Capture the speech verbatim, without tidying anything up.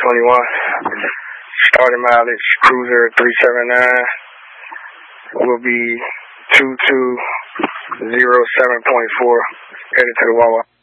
twenty-one. Starting mileage, cruiser three seventy-nine. Will be two two zero seven point four. Headed to the Wawa.